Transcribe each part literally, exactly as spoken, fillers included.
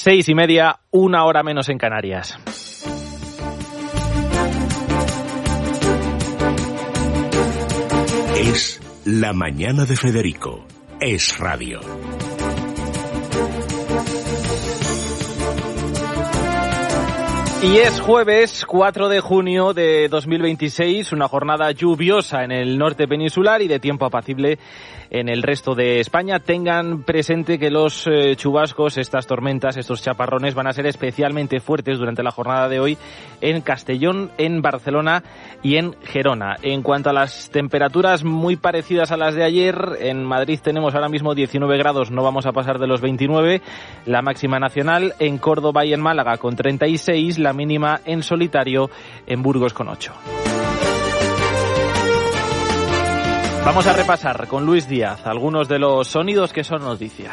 Seis y media, una hora menos en Canarias. Es la mañana de Federico. Es radio. Y es jueves cuatro de junio de dos mil veintiséis, una jornada lluviosa en el norte peninsular y de tiempo apacible en el resto de España. Tengan presente que los eh, chubascos, estas tormentas, estos chaparrones van a ser especialmente fuertes durante la jornada de hoy en Castellón, en Barcelona y en Gerona. En cuanto a las temperaturas, muy parecidas a las de ayer. En Madrid tenemos ahora mismo diecinueve grados, no vamos a pasar de los veintinueve, la máxima nacional. En Córdoba y en Málaga con treinta y seis, la mínima en solitario en Burgos con ocho. Vamos a repasar con Luis Díaz algunos de los sonidos que son noticia.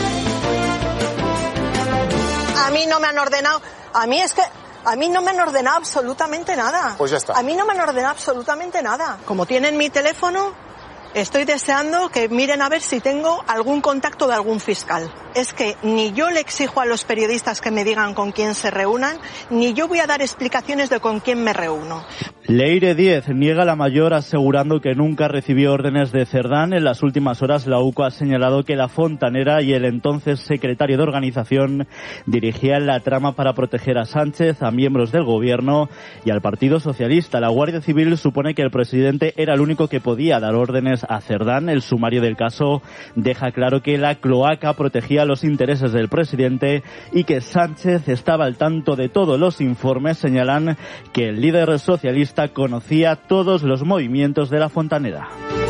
A mí no me han ordenado, a mí es que a mí no me han ordenado absolutamente nada. Pues ya está. A mí no me han ordenado absolutamente nada. Como tienen mi teléfono, estoy deseando que miren a ver si tengo algún contacto de algún fiscal. Es que ni yo le exijo a los periodistas que me digan con quién se reúnan, ni yo voy a dar explicaciones de con quién me reúno. Leire Díez niega la mayor asegurando que nunca recibió órdenes de Cerdán. En las últimas horas la U C O ha señalado que la fontanera y el entonces secretario de organización dirigían la trama para proteger a Sánchez, a miembros del gobierno y al Partido Socialista. La Guardia Civil supone que el presidente era el único que podía dar órdenes a Cerdán. El sumario del caso deja claro que la cloaca protegía los intereses del presidente y que Sánchez estaba al tanto de todos los informes. Señalan que el líder socialista conocía todos los movimientos de la fontanera.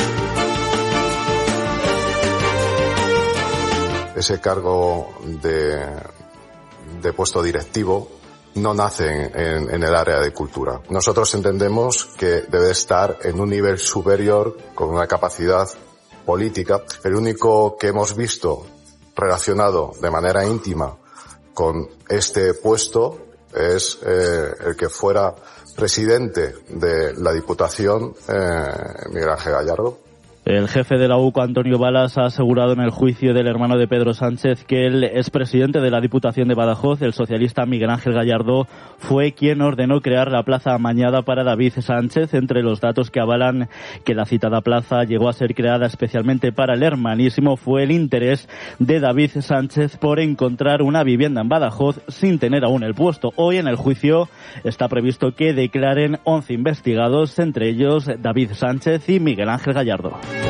Ese cargo de, de puesto directivo no nace en, en el área de cultura. Nosotros entendemos que debe estar en un nivel superior con una capacidad política. El único que hemos visto relacionado de manera íntima con este puesto es eh, el que fuera presidente de la Diputación, eh, Miguel Ángel Gallardo. El jefe de la U C O, Antonio Balas, ha asegurado en el juicio del hermano de Pedro Sánchez que el expresidente de la Diputación de Badajoz, el socialista Miguel Ángel Gallardo, fue quien ordenó crear la plaza amañada para David Sánchez. Entre los datos que avalan que la citada plaza llegó a ser creada especialmente para el hermanísimo fue el interés de David Sánchez por encontrar una vivienda en Badajoz sin tener aún el puesto. Hoy en el juicio está previsto que declaren once investigados, entre ellos David Sánchez y Miguel Ángel Gallardo.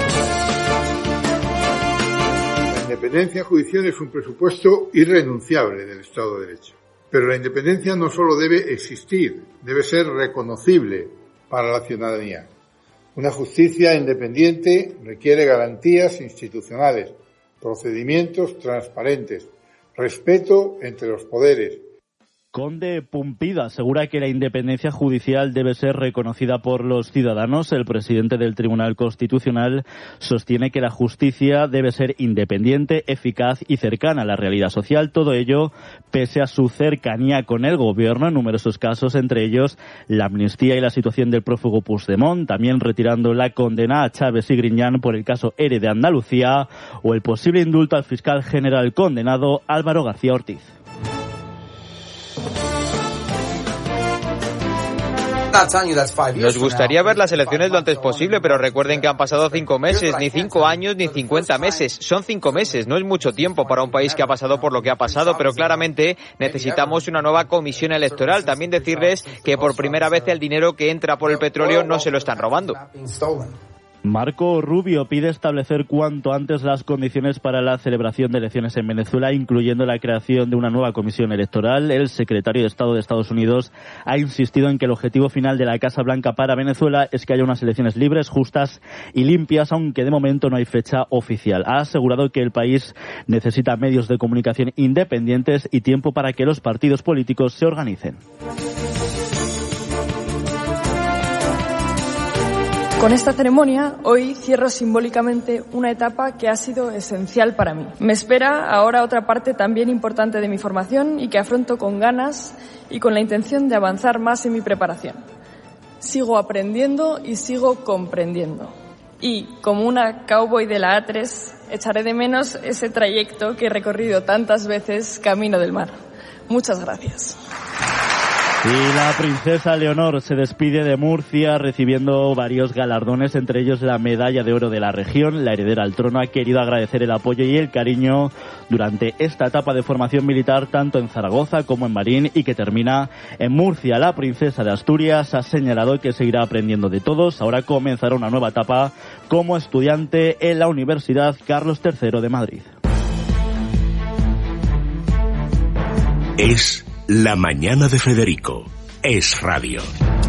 La independencia judicial es un presupuesto irrenunciable del Estado de Derecho. Pero la independencia no solo debe existir, debe ser reconocible para la ciudadanía. Una justicia independiente requiere garantías institucionales, procedimientos transparentes, respeto entre los poderes. Conde Pumpido asegura que la independencia judicial debe ser reconocida por los ciudadanos. El presidente del Tribunal Constitucional sostiene que la justicia debe ser independiente, eficaz y cercana a la realidad social. Todo ello pese a su cercanía con el gobierno en numerosos casos, entre ellos la amnistía y la situación del prófugo Puigdemont, también retirando la condena a Chávez y Griñán por el caso ERE de Andalucía o el posible indulto al fiscal general condenado Álvaro García Ortiz. Nos gustaría ver las elecciones lo antes posible, pero recuerden que han pasado cinco meses, ni cinco años, ni cincuenta meses. Son cinco meses, no es mucho tiempo para un país que ha pasado por lo que ha pasado, pero claramente necesitamos una nueva comisión electoral. También decirles que por primera vez el dinero que entra por el petróleo no se lo están robando. Marco Rubio pide establecer cuanto antes las condiciones para la celebración de elecciones en Venezuela, incluyendo la creación de una nueva comisión electoral. El secretario de Estado de Estados Unidos ha insistido en que el objetivo final de la Casa Blanca para Venezuela es que haya unas elecciones libres, justas y limpias, aunque de momento no hay fecha oficial. Ha asegurado que el país necesita medios de comunicación independientes y tiempo para que los partidos políticos se organicen. Con esta ceremonia, hoy cierro simbólicamente una etapa que ha sido esencial para mí. Me espera ahora otra parte también importante de mi formación y que afronto con ganas y con la intención de avanzar más en mi preparación. Sigo aprendiendo y sigo comprendiendo. Y, como una cowboy de la A tres, echaré de menos ese trayecto que he recorrido tantas veces camino del mar. Muchas gracias. Y la princesa Leonor se despide de Murcia recibiendo varios galardones, entre ellos la medalla de oro de la región. La heredera al trono ha querido agradecer el apoyo y el cariño durante esta etapa de formación militar tanto en Zaragoza como en Marín y que termina en Murcia. La princesa de Asturias ha señalado que seguirá aprendiendo de todos. Ahora comenzará una nueva etapa como estudiante en la Universidad Carlos tercero de Madrid. Es La Mañana de Federico. Es radio.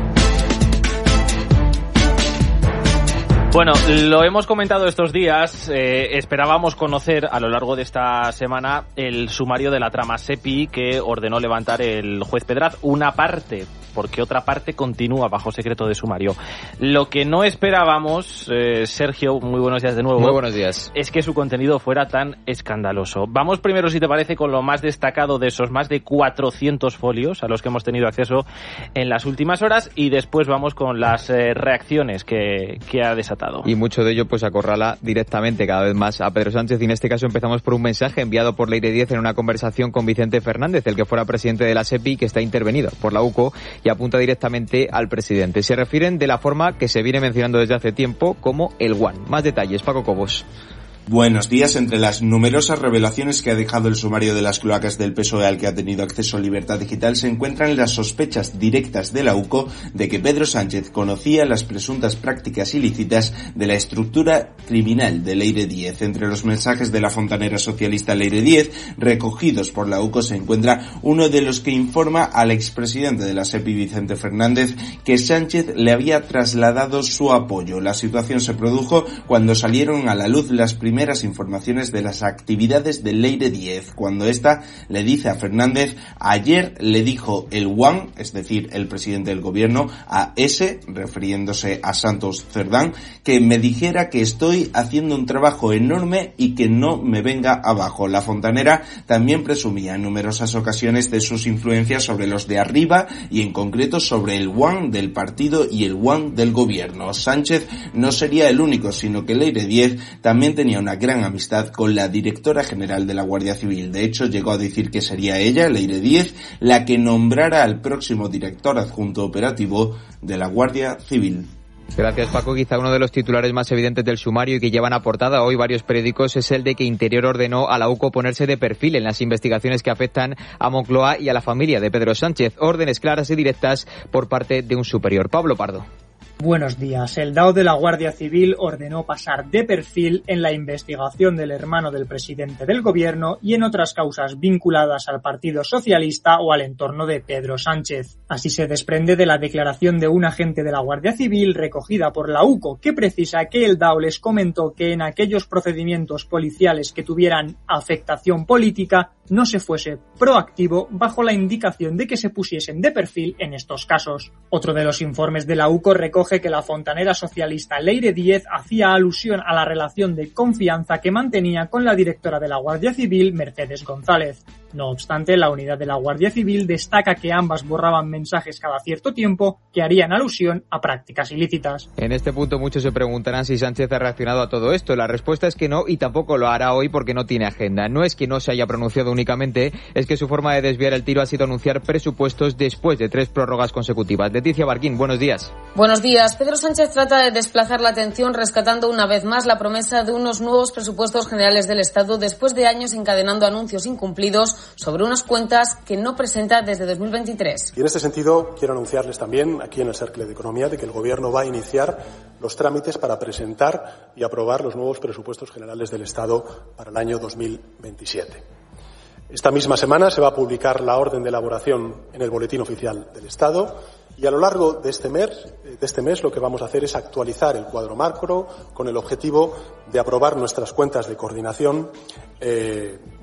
Bueno, lo hemos comentado estos días, eh, esperábamos conocer a lo largo de esta semana el sumario de la trama SEPI que ordenó levantar el juez Pedraz, una parte, porque otra parte continúa bajo secreto de sumario. Lo que no esperábamos, eh, Sergio, muy buenos días de nuevo. Muy buenos días. Es que su contenido fuera tan escandaloso. Vamos primero, si te parece, con lo más destacado de esos más de cuatrocientos folios a los que hemos tenido acceso en las últimas horas y después vamos con las eh, reacciones que, que ha desatado. Y mucho de ello pues acorrala directamente cada vez más a Pedro Sánchez, y en este caso empezamos por un mensaje enviado por Leire Díez en una conversación con Vicente Fernández, el que fuera presidente de la SEPI, que está intervenido por la UCO y apunta directamente al presidente. Se refieren de la forma que se viene mencionando desde hace tiempo como el One. Más detalles, Paco Cobos. Buenos días. Entre las numerosas revelaciones que ha dejado el sumario de las cloacas del P S O E al que ha tenido acceso Libertad Digital se encuentran las sospechas directas de la UCO de que Pedro Sánchez conocía las presuntas prácticas ilícitas de la estructura criminal de Leire Díez. Entre los mensajes de la fontanera socialista Leire Díez recogidos por la UCO se encuentra uno de los que informa al expresidente de la SEPI, Vicente Fernández, que Sánchez le había trasladado su apoyo. La situación se produjo cuando salieron a la luz las primeras primeras informaciones de las actividades de Leire Díez, cuando ésta le dice a Fernández: ayer le dijo el One, es decir, el presidente del gobierno, a ese, refiriéndose a Santos Cerdán, que me dijera que estoy haciendo un trabajo enorme y que no me venga abajo. La fontanera también presumía en numerosas ocasiones de sus influencias sobre los de arriba y en concreto sobre el One del partido y el One del gobierno. Sánchez no sería el único, sino que Leire Díez también tenía una gran amistad con la directora general de la Guardia Civil. De hecho, llegó a decir que sería ella, Leire Díez, la que nombrara al próximo director adjunto operativo de la Guardia Civil. Gracias, Paco. Quizá uno de los titulares más evidentes del sumario y que llevan a portada hoy varios periódicos es el de que Interior ordenó a la UCO ponerse de perfil en las investigaciones que afectan a Moncloa y a la familia de Pedro Sánchez. Órdenes claras y directas por parte de un superior. Pablo Pardo. Buenos días. El D A O de la Guardia Civil ordenó pasar de perfil en la investigación del hermano del presidente del gobierno y en otras causas vinculadas al Partido Socialista o al entorno de Pedro Sánchez. Así se desprende de la declaración de un agente de la Guardia Civil recogida por la UCO, que precisa que el D A O les comentó que en aquellos procedimientos policiales que tuvieran afectación política no se fuese proactivo bajo la indicación de que se pusiesen de perfil en estos casos. Otro de los informes de la UCO recoge que la fontanera socialista Leire Díez hacía alusión a la relación de confianza que mantenía con la directora de la Guardia Civil, Mercedes González. No obstante, la unidad de la Guardia Civil destaca que ambas borraban mensajes cada cierto tiempo que harían alusión a prácticas ilícitas. En este punto muchos se preguntarán si Sánchez ha reaccionado a todo esto. La respuesta es que no, y tampoco lo hará hoy porque no tiene agenda. No es que no se haya pronunciado únicamente, es que su forma de desviar el tiro ha sido anunciar presupuestos después de tres prórrogas consecutivas. Leticia Barquín, buenos días. Buenos días. Pedro Sánchez trata de desplazar la atención rescatando una vez más la promesa de unos nuevos presupuestos generales del Estado después de años encadenando anuncios incumplidos sobre unas cuentas que no presenta desde dos mil veintitrés. Y en este sentido quiero anunciarles también aquí en el Cercle de Economía de que el Gobierno va a iniciar los trámites para presentar y aprobar los nuevos presupuestos generales del Estado para el año dos mil veintisiete. Esta misma semana se va a publicar la orden de elaboración en el Boletín Oficial del Estado y a lo largo de este mes, de este mes lo que vamos a hacer es actualizar el cuadro macro con el objetivo de aprobar nuestras cuentas de coordinación eh, de,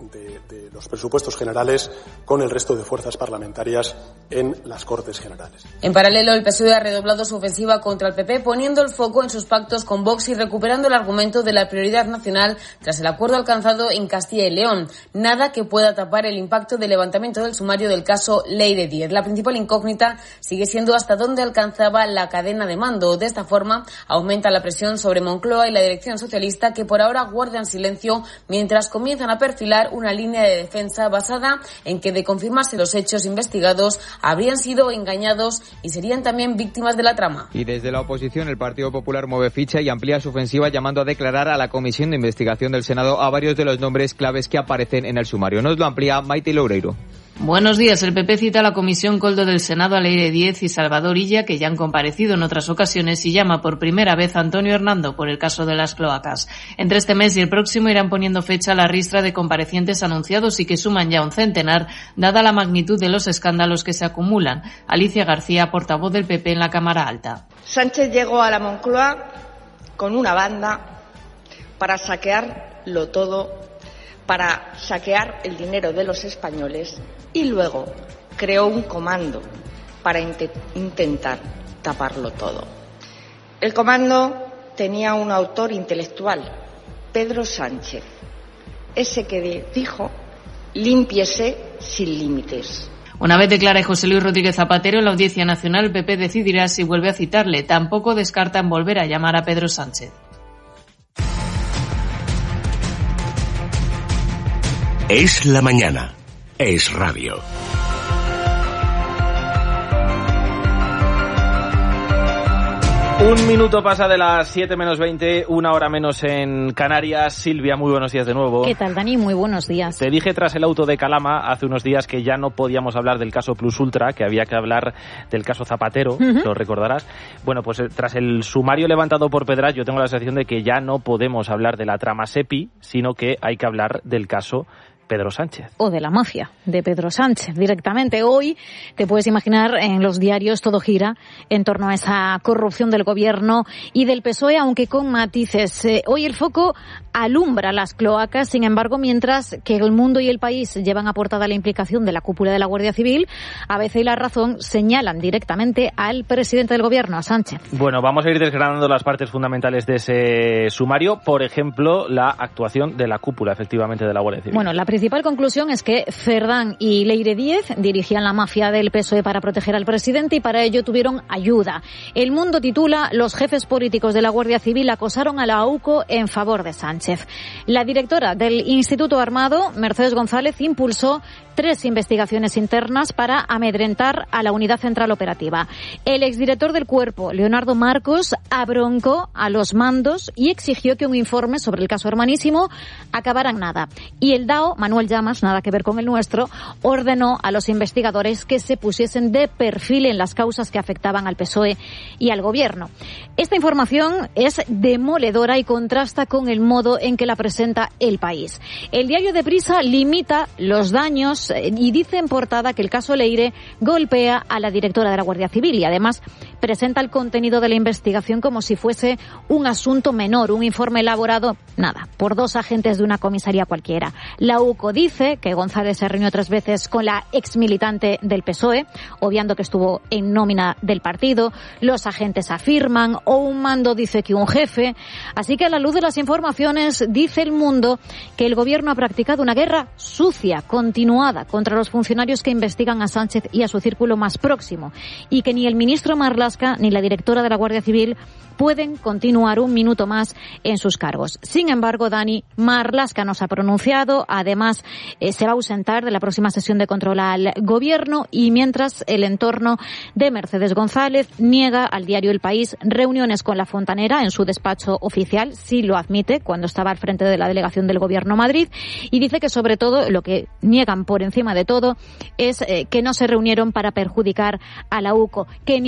de los presupuestos generales con el resto de fuerzas parlamentarias en las Cortes Generales. En paralelo, el P S O E ha redoblado su ofensiva contra el P P, poniendo el foco en sus pactos con Vox y recuperando el argumento de la prioridad nacional tras el acuerdo alcanzado en Castilla y León. Nada que pueda tapar el impacto del levantamiento del sumario del caso Leire Díez. La principal incógnita sigue siendo hasta dónde alcanzaba la cadena de mando. De esta forma, aumenta la presión sobre Moncloa y la dirección socialista, que por ahora guardan silencio mientras comienzan a perfilar una línea de defensa basada en que, de confirmarse los hechos investigados, habrían sido engañados y serían también víctimas de la trama. Y desde la oposición, el Partido Popular mueve ficha y amplía su ofensiva, llamando a declarar a la Comisión de Investigación del Senado a varios de los nombres claves que aparecen en el sumario. Nos lo amplía Maite Loureiro. Buenos días. El P P cita a la Comisión Coldo del Senado a Leire Díez y Salvador Illa, que ya han comparecido en otras ocasiones, y llama por primera vez a Antonio Hernando por el caso de las cloacas. Entre este mes y el próximo irán poniendo fecha a la ristra de comparecientes anunciados y que suman ya un centenar, dada la magnitud de los escándalos que se acumulan. Alicia García, portavoz del P P en la Cámara Alta. Sánchez llegó a la Moncloa con una banda para saquearlo todo, para saquear el dinero de los españoles, y luego creó un comando para int- intentar taparlo todo. El comando tenía un autor intelectual, Pedro Sánchez, ese que dijo: límpiese sin límites. Una vez declara José Luis Rodríguez Zapatero en la Audiencia Nacional, el P P decidirá si vuelve a citarle. Tampoco descartan volver a llamar a Pedro Sánchez. Es la mañana. Es radio. Un minuto pasa de las siete menos veinte, una hora menos en Canarias. Silvia, muy buenos días de nuevo. ¿Qué tal, Dani? Muy buenos días. Te dije tras el auto de Calama hace unos días que ya no podíamos hablar del caso Plus Ultra, que había que hablar del caso Zapatero, uh-huh. Lo recordarás. Bueno, pues tras el sumario levantado por Pedraz, yo tengo la sensación de que ya no podemos hablar de la trama SEPI, sino que hay que hablar del caso Pedro Sánchez. O de la mafia de Pedro Sánchez directamente. Hoy te puedes imaginar, en los diarios todo gira en torno a esa corrupción del gobierno y del P S O E, aunque con matices. Eh, hoy el foco alumbra las cloacas, sin embargo, mientras que el mundo y el país llevan a portada la implicación de la cúpula de la Guardia Civil, A B C y La Razón señalan directamente al presidente del gobierno, a Sánchez. Bueno, vamos a ir desgranando las partes fundamentales de ese sumario. Por ejemplo, la actuación de la cúpula, efectivamente, de la Guardia Civil. Bueno, la La principal conclusión es que Cerdán y Leire Díez dirigían la mafia del P S O E para proteger al presidente y para ello tuvieron ayuda. El Mundo titula: los jefes políticos de la Guardia Civil acosaron a la UCO en favor de Sánchez. La directora del Instituto Armado, Mercedes González, impulsó tres investigaciones internas para amedrentar a la Unidad Central Operativa. El exdirector del Cuerpo, Leonardo Marcos, abroncó a los mandos y exigió que un informe sobre el caso Hermanísimo acabara en nada. Y el D A O, Manuel Llamas, nada que ver con el nuestro, ordenó a los investigadores que se pusiesen de perfil en las causas que afectaban al P S O E y al Gobierno. Esta información es demoledora y contrasta con el modo en que la presenta El País. El diario Deprisa limita los daños y dice en portada que el caso Leire golpea a la directora de la Guardia Civil y además presenta el contenido de la investigación como si fuese un asunto menor, un informe elaborado, nada, por dos agentes de una comisaría cualquiera. La UCO dice que González se reunió tres veces con la exmilitante del P S O E, obviando que estuvo en nómina del partido. Los agentes afirman, o un mando dice que un jefe. Así que a la luz de las informaciones, dice El Mundo que el gobierno ha practicado una guerra sucia, continuada, contra los funcionarios que investigan a Sánchez y a su círculo más próximo, y que ni el ministro Marlaska ni la directora de la Guardia Civil pueden continuar un minuto más en sus cargos. Sin embargo, Dani, Marlaska no se ha pronunciado, además eh, se va a ausentar de la próxima sesión de control al gobierno, y mientras el entorno de Mercedes González niega al diario El País reuniones con la fontanera en su despacho oficial, sí lo admite cuando estaba al frente de la delegación del Gobierno Madrid, y dice que sobre todo lo que niegan por encima de todo es eh, que no se reunieron para perjudicar a la UCO, que ninguna de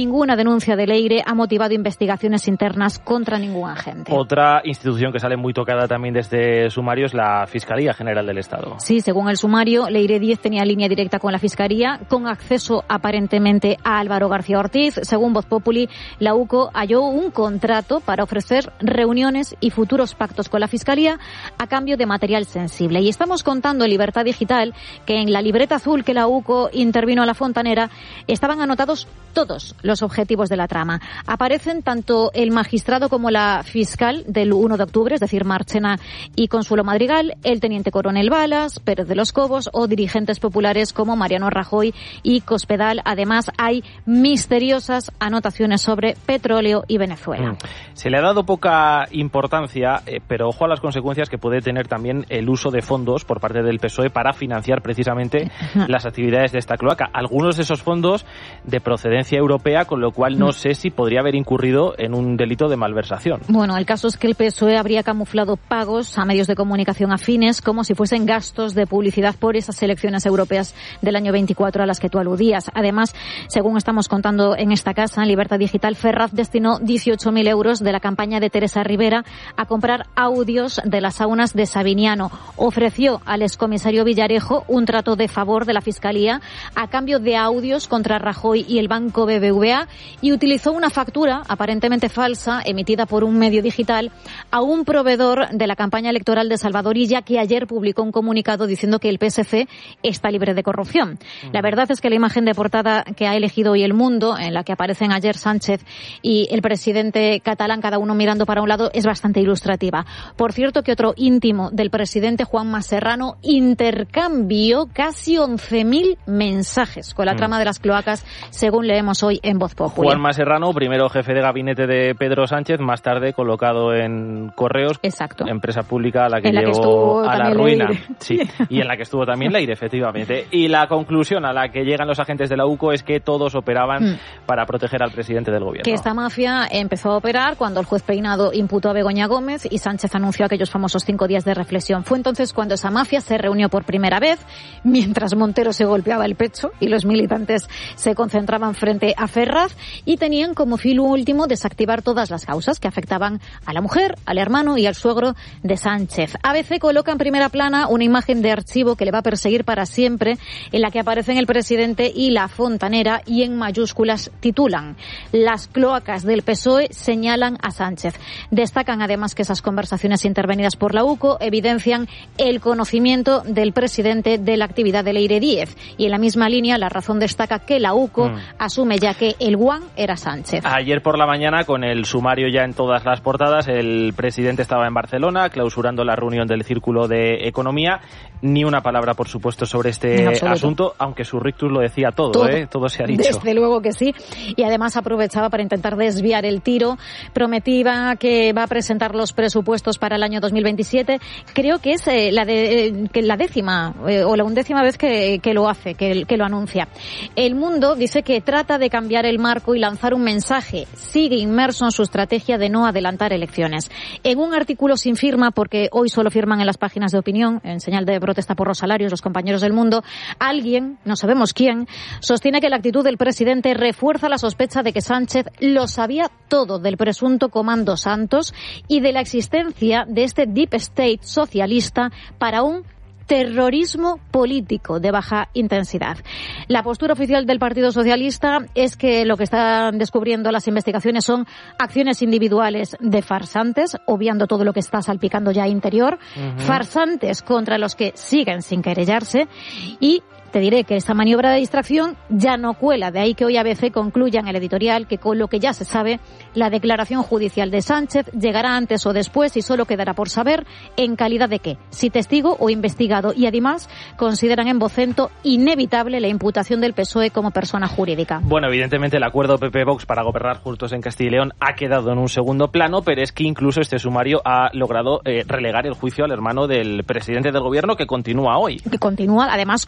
denuncia de Leire ha motivado investigaciones internas contra ningún agente. Otra institución que sale muy tocada también de este sumario es la Fiscalía General del Estado. Sí, según el sumario, Leire Díez tenía línea directa con la Fiscalía, con acceso aparentemente a Álvaro García Ortiz. Según Voz Populi, la U C O halló un contrato para ofrecer reuniones y futuros pactos con la Fiscalía a cambio de material sensible. Y estamos contando en Libertad Digital que en la libreta azul que la U C O intervino a la Fontanera estaban anotados todos los objetivos de la trama. Aparecen tanto el magistrado como la fiscal del uno de octubre, es decir, Marchena y Consuelo Madrigal, el teniente coronel Balas, Pérez de los Cobos o dirigentes populares como Mariano Rajoy y Cospedal. Además, hay misteriosas anotaciones sobre petróleo y Venezuela. Mm. Se le ha dado poca importancia, eh, pero ojo a las consecuencias que puede tener también el uso de fondos por parte del P S O E para financiar precisamente las actividades de esta cloaca. Algunos de esos fondos de procedencia europea, con lo cual no sé si podría haber incurrido en un delito de malversación. Bueno, el caso es que el P S O E habría camuflado pagos a medios de comunicación afines como si fuesen gastos de publicidad por esas elecciones europeas del año veinticuatro a las que tú aludías. Además, según estamos contando en esta casa, en Libertad Digital, Ferraz destinó dieciocho mil euros de la campaña de Teresa Rivera a comprar audios de las saunas de Sabiniano. Ofreció al excomisario Villarejo un trato de favor de la Fiscalía a cambio de audios contra Rajoy y el banco B B V A y utilizó una factura aparentemente falsa emitida por un medio digital a un proveedor de la campaña electoral de Salvador Illa, que ayer publicó un comunicado diciendo que el P S C está libre de corrupción. La verdad es que la imagen de portada que ha elegido hoy El Mundo, en la que aparecen ayer Sánchez y el presidente catalán, cada uno mirando para un lado, es bastante ilustrativa. Por cierto, que otro íntimo del presidente, Juanma Serrano, intercambió casi once mil mensajes con la mm. trama de las cloacas, según leemos hoy en Voz Populi. Juanma Serrano, primero jefe de gabinete de Pedro Sánchez, más tarde colocado en Correos, Exacto. empresa pública a la que en la llevó que a la ruina. Leire. Sí, y en la que estuvo también Leire, efectivamente. Y la conclusión a la que llegan los agentes de la U C O es que todos operaban mm. para proteger al presidente del gobierno. Que esta mafia empezó a operar cuando el juez Peinado imputó a Begoña Gómez y Sánchez anunció aquellos famosos cinco días de reflexión. Fue entonces cuando esa mafia se reunió por primera vez, mientras Montero se golpeaba el pecho y los militantes se concentraban frente a Ferraz, y tenían como fin último desactivar todas las causas que afectaban a la mujer, al hermano y al suegro de Sánchez. A B C coloca en primera plana una imagen de archivo que le va a perseguir para siempre, en la que aparecen el presidente y la Fontanera, y en mayúsculas titulan: las cloacas del P S O E señalan a Sánchez. Destacan además que esas conversaciones intervenidas por la U C O evidencian el conocimiento del presidente de la actividad de Leire Díez, y en la misma línea La Razón destaca que la U C O mm. asume ya que el guan era Sánchez. Ayer por la mañana, con el sumario ya en todas las portadas, el presidente estaba en Barcelona clausurando la reunión del Círculo de Economía. Ni una palabra, por supuesto, sobre este asunto, aunque su rictus lo decía todo, todo, ¿eh? Todo se ha dicho. Desde luego que sí. Y además aprovechaba para intentar desviar el tiro. Prometía que va a presentar los presupuestos para el año dos mil veintisiete. Creo que es eh, la, de, eh, que la décima eh, o la undécima vez que, que lo hace, que, que lo anuncia. El Mundo dice que trata de cambiar el marco y lanzar un mensaje. Sigue inmerso en su estrategia de no adelantar elecciones. En un artículo sin firma, porque hoy solo firman en las páginas de opinión, en señal de protesta por los salarios, los compañeros del Mundo, alguien, no sabemos quién, sostiene que la actitud del presidente refuerza la sospecha de que Sánchez lo sabía todo del presunto Comando Santos y de la existencia de este deep state socialista para un terrorismo político de baja intensidad. La postura oficial del Partido Socialista es que lo que están descubriendo las investigaciones son acciones individuales de farsantes, obviando todo lo que está salpicando ya interior, uh-huh. farsantes contra los que siguen sin querellarse, y te diré que esta maniobra de distracción ya no cuela. De ahí que hoy A B C concluya en el editorial que, con lo que ya se sabe, la declaración judicial de Sánchez llegará antes o después y solo quedará por saber en calidad de qué, si testigo o investigado. Y además consideran en Vocento inevitable la imputación del P S O E como persona jurídica. Bueno, evidentemente el acuerdo P P-Vox para gobernar juntos en Castilla y León ha quedado en un segundo plano, pero es que incluso este sumario ha logrado eh, relegar el juicio al hermano del presidente del gobierno, que continúa hoy. Que continúa además con su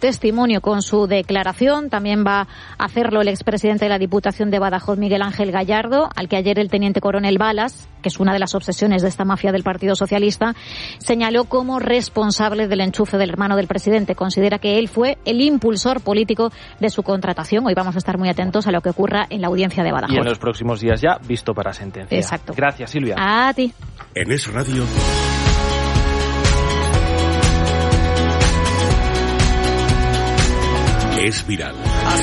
testimonio con su declaración. También va a hacerlo el expresidente de la Diputación de Badajoz, Miguel Ángel Gallardo, al que ayer el teniente coronel Balas, que es una de las obsesiones de esta mafia del Partido Socialista, señaló como responsable del enchufe del hermano del presidente. Considera que él fue el impulsor político de su contratación. Hoy vamos a estar muy atentos a lo que ocurra en la audiencia de Badajoz. Y en los próximos días ya visto para sentencia. Exacto. Gracias, Silvia. A ti. En Es Radio. Es viral.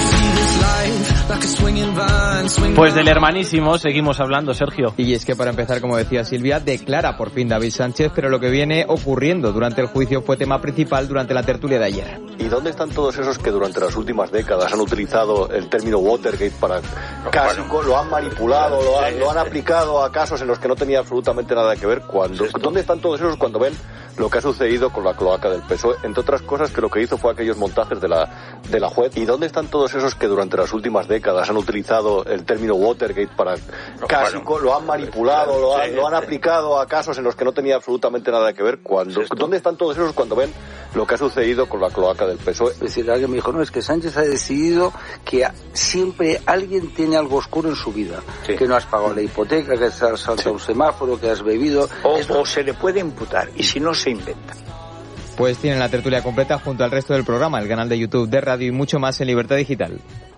Pues del hermanísimo seguimos hablando, Sergio. Y es que para empezar, como decía Silvia, declara por fin David Sánchez, pero lo que viene ocurriendo durante el juicio fue tema principal durante la tertulia de ayer. ¿Y dónde están todos esos que durante las últimas décadas han utilizado el término Watergate para casos, lo han manipulado, lo han, lo han aplicado a casos en los que no tenía absolutamente nada que ver? Cuando, ¿dónde están todos esos cuando ven lo que ha sucedido con la cloaca del P S O E? Entre otras cosas, que lo que hizo fue aquellos montajes de la, de la juez. ¿Y dónde están todos esos que durante las últimas décadas han utilizado el término Watergate para casos, lo han manipulado, lo han, lo han aplicado a casos en los que no tenía absolutamente nada que ver? Cuando, ¿dónde están todos esos cuando ven lo que ha sucedido con la cloaca del P S O E? Es decir, alguien me dijo, no, es que Sánchez ha decidido que siempre alguien tiene algo oscuro en su vida, sí. Que no has pagado la hipoteca, que has saltado sí. un semáforo, que has bebido. O, o se le puede imputar, y si no, se inventa. Pues tienen la tertulia completa junto al resto del programa, el canal de YouTube de Radio y mucho más en Libertad Digital.